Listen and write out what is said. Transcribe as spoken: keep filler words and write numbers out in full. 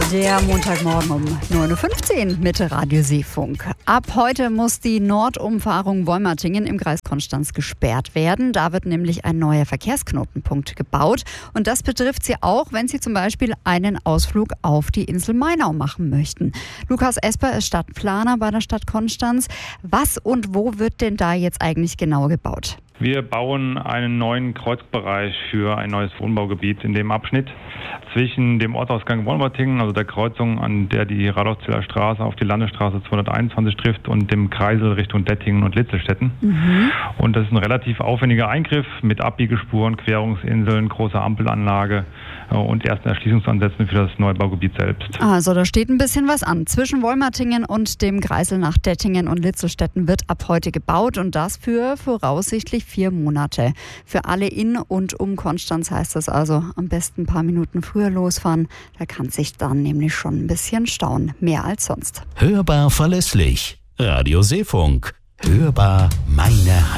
Der Montagmorgen um neun Uhr fünfzehn mit Radio Seefunk. Ab heute muss die Nordumfahrung Wolmertingen im Kreis Konstanz gesperrt werden. Da wird nämlich ein neuer Verkehrsknotenpunkt gebaut. Und das betrifft Sie auch, wenn Sie zum Beispiel einen Ausflug auf die Insel Mainau machen möchten. Lukas Esper ist Stadtplaner bei der Stadt Konstanz. Was und wo wird denn da jetzt eigentlich genau gebaut? Wir bauen einen neuen Kreuzbereich für ein neues Wohnbaugebiet in dem Abschnitt zwischen dem Ortsausgang Wolmertingen, also der Kreuzung, an der die Radolfziller Straße auf die Landesstraße zweihunderteinundzwanzig trifft, und dem Kreisel Richtung Dettingen und Litzelstetten. Mhm. Und das ist ein relativ aufwendiger Eingriff mit Abbiegespuren, Querungsinseln, großer Ampelanlage und ersten Erschließungsansätzen für das Neubaugebiet selbst. Also da steht ein bisschen was an. Zwischen Wolmertingen und dem Kreisel nach Dettingen und Litzelstetten wird ab heute gebaut, und das für voraussichtlich vier Monate. Für alle in und um Konstanz heißt das also am besten ein paar Minuten früher losfahren. Da kann sich dann nämlich schon ein bisschen stauen. Mehr als sonst. Hörbar verlässlich. Radio Seefunk. Hörbar meine Heimat.